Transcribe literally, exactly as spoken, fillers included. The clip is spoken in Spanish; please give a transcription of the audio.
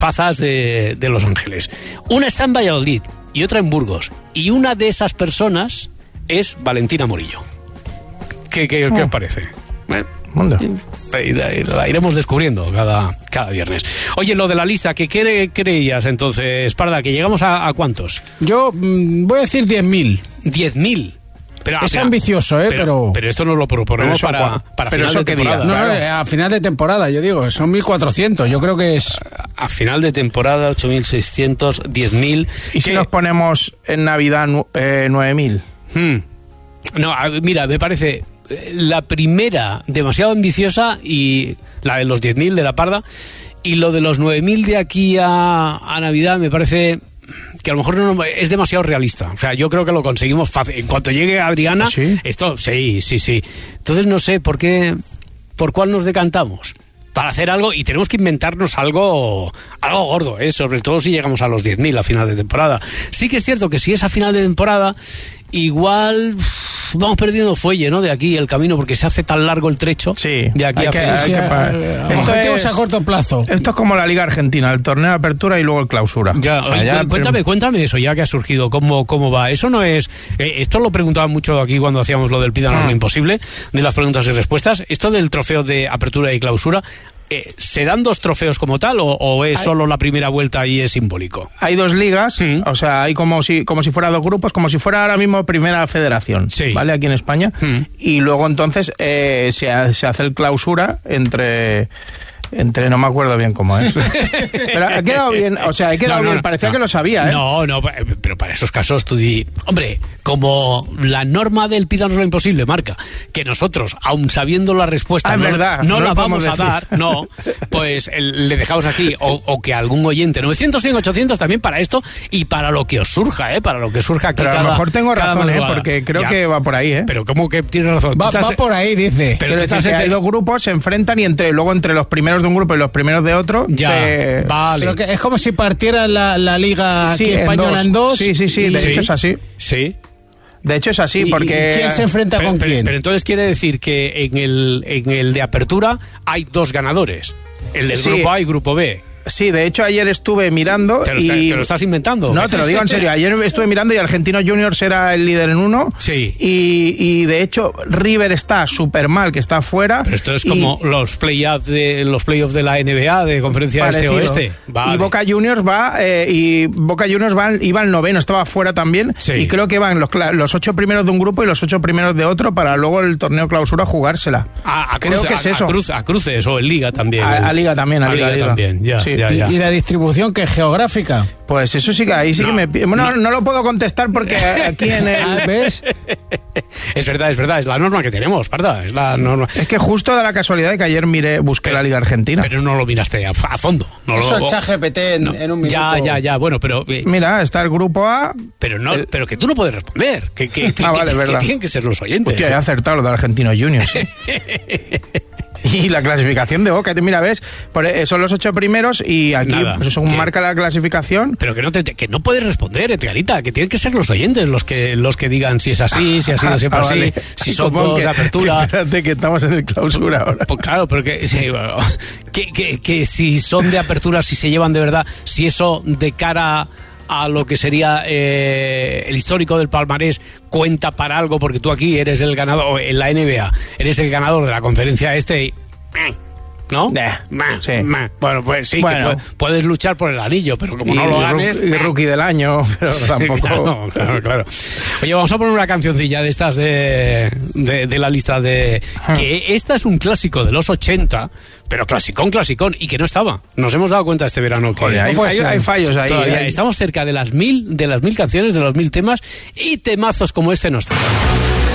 plazas de, de Los Ángeles. Una está en Valladolid y otra en Burgos. Y una de esas personas es Valentina Morillo. ¿Qué, qué, oh. ¿qué os parece? ¿Eh? La, la iremos descubriendo cada, cada viernes. Oye, lo de la lista, ¿qué, qué creías entonces, Parda? ¿Que llegamos a, a cuántos? Yo mmm, voy a decir diez mil. ¿diez mil? Pero, es mira, ambicioso, ¿eh? Pero, pero, pero esto nos lo proponemos para, para, para pero final de temporada. No, no, a final de temporada, yo digo, son mil cuatrocientos, yo creo que es... A, a final de temporada, ocho mil seiscientos, diez mil... ¿Y si nos ponemos en Navidad eh, nueve mil? Hmm. No, a, mira, me parece la primera demasiado ambiciosa y la de los diez mil de la Parda, y lo de los nueve mil de aquí a, a Navidad me parece... que a lo mejor no, es demasiado realista. O sea, yo creo que lo conseguimos fácil. En cuanto llegue Adriana, ¿sí? Esto, sí, sí, sí. Entonces no sé por qué, por cuál nos decantamos para hacer algo, y tenemos que inventarnos algo, algo gordo, ¿eh? Sobre todo si llegamos a los diez mil a final de temporada. Sí que es cierto que si es a final de temporada, igual uff, vamos perdiendo fuelle, ¿no? De aquí el camino, porque se hace tan largo el trecho. Sí. De aquí hay a que, final. hay que, que, objetivos a corto plazo. Esto es como la Liga Argentina, el torneo de apertura y luego el clausura. Ya, oye, Allá, cuéntame, pero... cuéntame eso, ya que ha surgido, cómo, cómo va. Eso no es... Eh, esto lo preguntaban mucho aquí cuando hacíamos lo del Pídanos ah. lo imposible, de las preguntas y respuestas. Esto del trofeo de apertura y clausura, Eh, ¿se dan dos trofeos como tal o, o es hay, solo la primera vuelta y es simbólico? Hay dos ligas, mm. o sea, hay como si como si fuera dos grupos, como si fuera ahora mismo primera federación, sí. ¿vale? Aquí en España. Mm. Y luego entonces eh, se, se hace el clausura entre... Entre, no me acuerdo bien cómo es. Pero ha quedado bien, o sea, ha quedado no, no, bien, parecía no, que lo sabía, ¿eh? No, no, pero para esos casos tú di... Hombre, como la norma del Pídanos lo imposible marca que nosotros, aun sabiendo la respuesta, ah, no, verdad, no, no la vamos decir. a dar, no, pues el, le dejamos aquí, o, o que algún oyente, novecientos, cien, ochocientos también para esto y para lo que os surja, ¿eh? Para lo que surja aquí. Pero cada, a lo mejor tengo razón, ¿eh? Porque creo ya, que va por ahí, ¿eh? Pero ¿cómo que tienes razón? Va, estás, va por ahí, dice. Pero, pero estás entre... hay dos grupos, se enfrentan y entre luego entre los primeros de un grupo y los primeros de otro, ya, se... vale. Pero que es como si partiera la, la liga sí, aquí en española dos. en dos. Sí, sí, sí, y... de sí. hecho es así. Sí. De hecho es así, porque... ¿Y quién se enfrenta pero, con pero, quién? Pero entonces quiere decir que en el, en el de apertura hay dos ganadores. El del sí. grupo A y grupo B. Sí, de hecho ayer estuve mirando ¿Te lo, y... está, ¿Te lo estás inventando? No, te lo digo en serio. Ayer estuve mirando y Argentinos Juniors era el líder en uno. Sí. Y, y de hecho River está súper mal, que está afuera. Pero esto es y... como los playoffs de, los playoffs de la N B A, de conferencia este-oeste. Vale. Y Boca Juniors va, eh, y Boca Juniors va, iba al noveno, estaba fuera también. Sí. Y creo que van los, los ocho primeros de un grupo y los ocho primeros de otro para luego el torneo clausura jugársela. A, a creo cruce, que es a, eso. A, cruz, a cruces o en Liga también. A, a Liga también, a, a Liga, Liga, Liga también, ya, sí. ya, ya. ¿Y, y la distribución que es geográfica? Pues eso sí que ahí sí no, que me... Bueno, no. no lo puedo contestar porque aquí en el... ¿Ves? Es verdad, es verdad, es la norma que tenemos, Parda, es la norma. Es que justo da la casualidad de que ayer miré, busqué pero, la Liga Argentina. Pero no lo miraste a, a fondo. No eso lo, el ChatGPT en, no, en un minuto. Ya, ya, ya, bueno, pero... Eh, Mira, está el grupo A... Pero no, el... pero que tú no puedes responder, que, que, que, ah, vale, que, verdad. que tienen que ser los oyentes. Hostia, he acertado lo de Argentinos Juniors. ¿Sí? Y la clasificación de Boca, mira, ves, por, eh, son los ocho primeros y aquí pues, según marca la clasificación. Pero que no te, que no puedes responder, Edgarita, que tienen que ser los oyentes los que los que digan si es así, si ha sido siempre ah, así, vale. Si son dos que, de apertura. Que espérate que estamos en el clausura ahora. Pues claro, pero que, sí, bueno, que, que, que si son de apertura, si se llevan de verdad, si eso de cara a lo que sería eh, el histórico del palmarés cuenta para algo, porque tú aquí eres el ganador, en la N B A, eres el ganador de la conferencia este y... ¿no? Eh, sí. Bueno, pues sí, bueno. que puedes luchar por el anillo, pero como y, no lo ganes... Y rookie del año, pero tampoco... claro, claro, claro. Oye, vamos a poner una cancioncilla de estas de, de, de la lista de... Que esta es un clásico de los ochenta, pero clasicón, clasicón, y que no estaba. Nos hemos dado cuenta este verano que... Oye, hay, hay, hay fallos ahí. Todavía hay... Estamos cerca de las mil, de las mil canciones, de los mil temas, y temazos como este no están.